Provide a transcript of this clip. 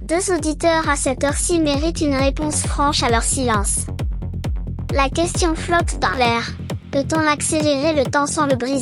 Deux auditeurs à cette heure-ci méritent une réponse franche à leur silence. La question flotte dans l'air. Peut-on accélérer le temps sans le briser ?